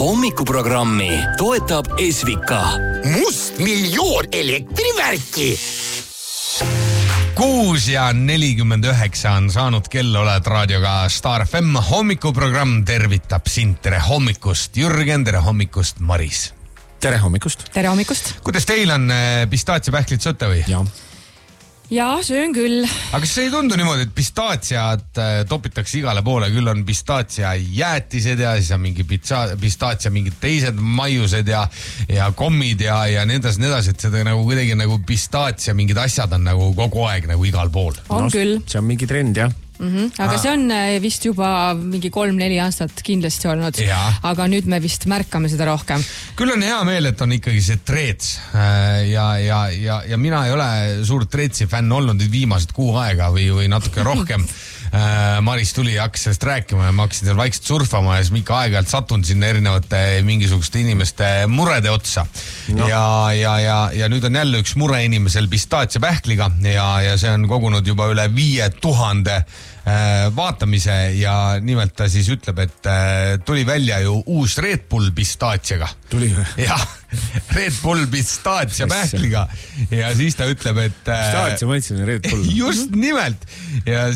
Hommikuprogrammi toetab Esvika. Must miljoon elektrivärki. 6:49 on saanud kell, oled raadioga Star FM. Hommikuprogramm tervitab sind. Tere hommikust, Jürgen, tere hommikust, Maris. Tere hommikust. Tere hommikust. Kuidas teil on pistaatsiapähklid sööte või? Jaa, söön küll. Aga kas see ei tundu niimoodi, et pistaatsiad topitakse igale poole? Küll on pistaatsia jäätised ja siis on mingi pistaatsia mingid teised maiused ja kommid ja nii edasi, et seda nagu kuidagi nagu pistaatsia mingid asjad on nagu kogu aeg nagu igal pool. On küll. See on mingi trend, jah. Aga see on vist juba mingi 3-4 aastat kindlasti olnud, aga nüüd me vist märkame seda rohkem. Küll on hea meel, et on ikkagi see treets ja mina ei ole suur treetsi fänn olnud viimased kuu aega või natuke rohkem. Maris tuli ja hakkas sellest rääkima ja ma hakkasin seal vaikselt surfama ja siis mingi aeg-ajalt satun sinna erinevate mingisuguste inimeste murede otsa. No. Ja nüüd on jälle üks mure inimesel pistaatsiapähkliga ja see on kogunud juba üle 5000 vaatamise ja nimelt ta siis ütleb, et tuli välja ju uus Red Bull pistaatsiaga. Tuli või? Jah, Red Bull pistaatsiapähkliga ja siis ta ütleb, et pistaatsia maitseline Red Bull. Just nimelt. Ja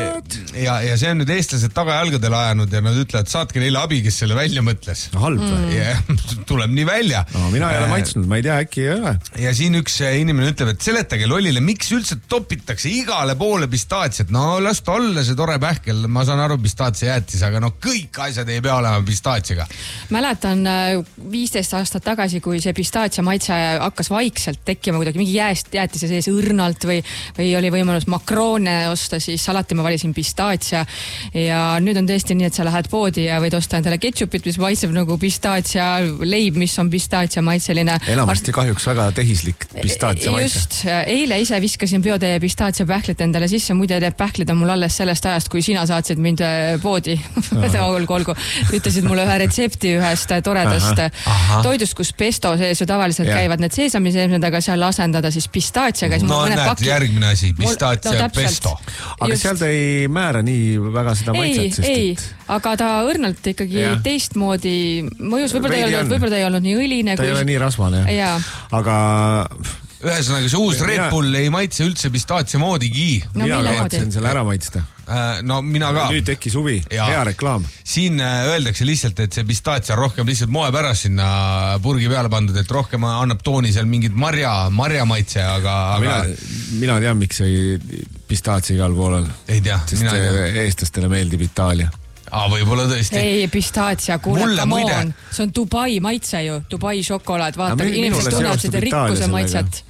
see on nüüd eestlased tagajalgadele ajanud ja nad ütlevad, saatke neile abi, kes selle välja mõtles. Halb või? Ja tuleb nii välja. No, mina ei ole maitsnud, ma ei tea, äkki ei ole. Ja siin üks inimene ütleb, et seletage lollile, miks üldse topitakse igale poole pistaatsiat? No las ta olla see tore pähkel, ma saan aru pistaatsia jäätis, aga no kõik asjad ei pea olema pistaatsiaga. Mäletan 15 aastat tagasi, kui see pistaatsia maitse hakkas vaikselt tekkima kuidagi mingi jäätise sees õrnalt või oli võimalus makroone osta, siis alati ma valisin pistaatsia ja nüüd on tõesti nii, et sa lähed poodi ja võid osta endale ketšupit, mis maitseb nagu pistaatsia, leib, mis on pistaatsia maitseline. Enamasti kahjuks väga tehislik pistaatsia maitse. Just, eile ise viskasin peotäie pistaatsia pähklit endale sisse, muide teeb pähklid on mul alles sellest ajast, kui sina saatsid mind poodi. Olgu. Ütlesid mulle ühe retsepti ühest toredast toidust, kus pesto sees ju tavaliselt käivad need seesamiseemned, aga seal asendada siis pistaatsiaga. No näed, järgmine asi, pistaatsia pesto. Aga seal ta ei määra nii väga seda maitset, sest ei, aga ta õrnalt ikkagi teistmoodi mõjus, võib-olla ta ei olnud nii õline. Ta ei ole nii rasvane, aga ühesõnaga see uus Red Bull ei maitse üldse pistaatsia moodigi. Mina kavatsen selle ära maitsta. No mina ka. Nüüd tekkis huvi, hea reklaam. Siin öeldakse lihtsalt, et see pistaatsia rohkem lihtsalt moe pärast sinna purgi peale pandud, et rohkem annab tooni seal mingid marja maitse, aga... Mina tean, miks ei pistaatsia igal pool on. Ei tea. Sest eestlastele meeldib Itaalia. Võib-olla tõesti. Ei, pistaatsia, kuule, come on. See on Dubai maitse ju, Dubai šokolaad. Vaata, inimesed tunnevad seda rikkuse maitset.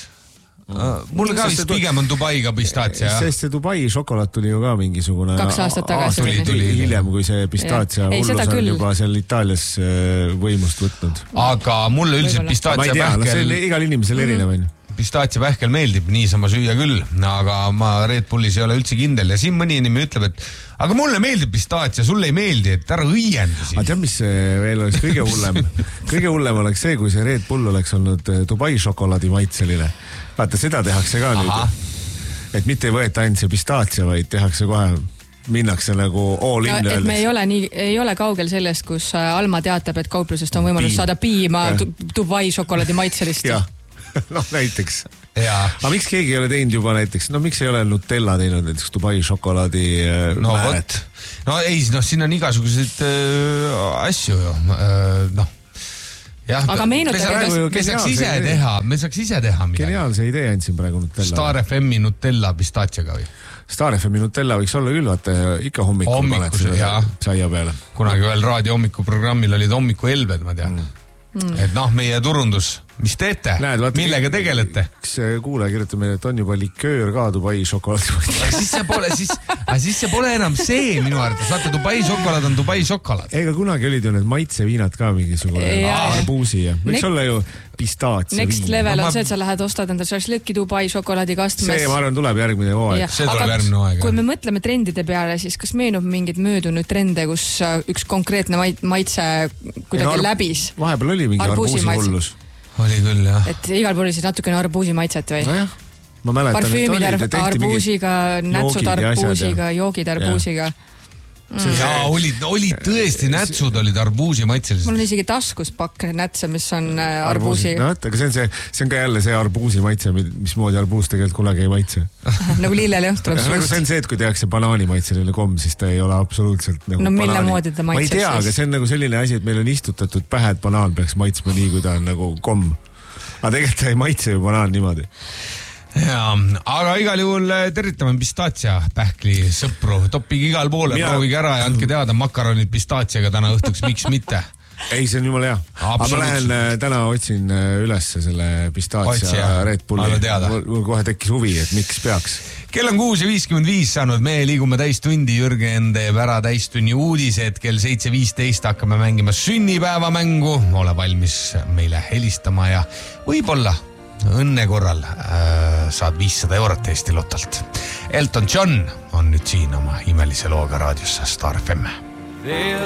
Mul ka vist pigem on Dubaiga pistaatsia. Sest see Dubai šokolaad tuli ju ka mingisugune 2 aastat tagasi. Tuli hiljem, kui see pistaatsia hullus on juba seal Itaalias võimust võtnud. Aga mulle üldiselt pistaatsia pähkel... See on igal inimesel erinev. Pistaatsia pähkel meeldib niisama süüa küll, aga ma Red Bullis ei ole üldse kindel ja siin mõni inimene ütleb, et aga mulle meeldib pistaatsia, sulle ei meeldi, et ära õiendusi. Aga tead, mis veel oleks kõige hullem? Kõige hullem oleks see, kui see Red Bull oleks olnud Dubai šokolaadi maitseline. Vaata, seda tehakse ka nüüd. Et mitte ei võeta ainult see pistaatsia, vaid tehakse kohe, minnakse nagu all in. Et me ei ole kaugel sellest, kus Alma teatab, et kauplusest on võimalus saada piima Dubai šokolaadi maitselist. Jah. No näiteks. Aga miks keegi ei ole teinud juba näiteks, miks ei ole Nutella teinud näiteks Dubai šokolaadi määret? Siin on igasuguseid asju ju, aga meenutage, me saaks ise teha midagi. Geniaalse idee andsin praegu Nutella. Star FM-i Nutella pistaatsiaga või? Star FM-i Nutella võiks olla küll, vaata ikka hommikul paned seda saia peale. Kunagi veel raadio hommikuprogrammil olid hommikuelved, ma tean. Et meie turundus, mis teete? Millega tegelete? Üks kuulaja kirjutab meile, et on juba liköör ka Dubai šokolaadi. Siis see pole enam see minu arvates. Vaata, Dubai šokolaad on Dubai šokolaad. Ega kunagi olid ju need maitseviinad ka mingisugune arbuusi ja võiks olla ju pistaatsia viin. Next level on see, et sa lähed ostad enda šašlõkki Dubai šokolaadi kastmes. See, ma arvan, tuleb järgmine hooaeg. See tuleb järgmine hooaeg. Kui me mõtleme trendide peale, siis kas meenub mingid möödunud trende, kus üks konkreetne maitse kuidagi läbis? Vahepeal oli mingi arbuusi hullus. Oli küll, jah. Et igal pool oli siis natukene arbuusi maitset või? Nojah, ma mäletan, parfüümid arbuusiga, nätsud arbuusiga, joogid arbuusiga. ja olid tõesti nätsud olid arbuusi maitselised. Mul on isegi taskus pakk nätse, mis on arbuusi. No, aga see on ka jälle see arbuusi maitse, mismoodi arbuus tegelikult kunagi ei maitse. Nagu lilleliõht tuleb suust. See on see, et kui tehakse banaani maitseline komm, siis ta ei ole absoluutselt nagu mille moodi ta maitseb? Ma ei tea, aga see on nagu selline asi, et meil on istutatud pähe, et banaan peaks maitsma nii, kui ta on nagu komm. Aga tegelikult ta ei maitse ju banaan niimoodi. Ja, aga igal juhul tervitame pistaatsia pähkli sõpru, toppige igal poole, proovige ära ja andke teada makaronid pistaatsiaga täna õhtuks, miks mitte. Ei, see on jumala hea. Aga ma lähen täna otsin üles selle pistaatsia Red Bulli. Mul kohe tekkis huvi, et miks peaks. Kell on 6:55 saanud, me liigume täistundi, Jürgen teeb ära täistunni uudised, kell 7:15 hakkame mängima sünnipäevamängu, ole valmis meile helistama ja võib-olla õnne korral saad 500 eurot Eesti Lotolt. Elton John on nüüd siin oma imelise looga raadiosse Star FM.